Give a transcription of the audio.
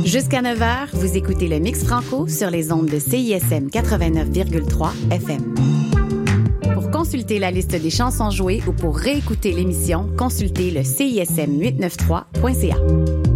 Jusqu'à 9h, vous écoutez le Mix Franco sur les ondes de CISM 89,3 FM. Pour consulter la liste des chansons jouées ou pour réécouter l'émission, consultez le CISM893.ca.